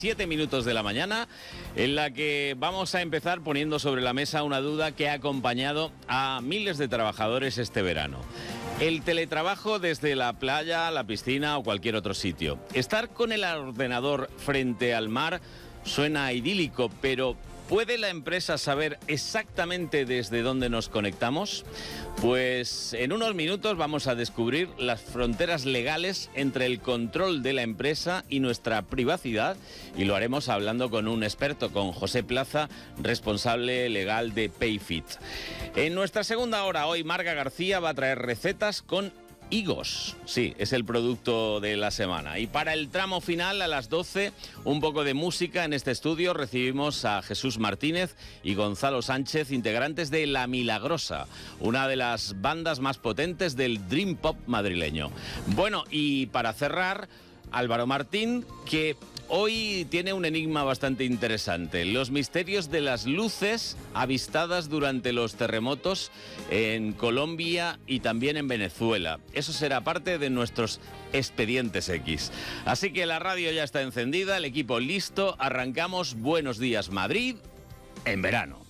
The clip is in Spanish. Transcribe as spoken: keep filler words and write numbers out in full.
Siete minutos de la mañana, en la que vamos a empezar poniendo sobre la mesa una duda que ha acompañado a miles de trabajadores este verano. El teletrabajo desde la playa, la piscina o cualquier otro sitio. Estar con el ordenador frente al mar suena idílico, pero ¿puede la empresa saber exactamente desde dónde nos conectamos? Pues en unos minutos vamos a descubrir las fronteras legales entre el control de la empresa y nuestra privacidad, y lo haremos hablando con un experto, con José Plaza, responsable legal de Payfit. En nuestra segunda hora, hoy Marga García va a traer recetas con higos. Sí, es el producto de la semana. Y para el tramo final, a las doce, un poco de música en este estudio. Recibimos a Jesús Martínez y Gonzalo Sánchez, integrantes de La Milagrosa, una de las bandas más potentes del Dream Pop madrileño. Bueno, y para cerrar, Álvaro Martín, que hoy tiene un enigma bastante interesante: los misterios de las luces avistadas durante los terremotos en Colombia y también en Venezuela. Eso será parte de nuestros Expedientes X. Así que la radio ya está encendida, el equipo listo, arrancamos. Buenos días, Madrid, en verano.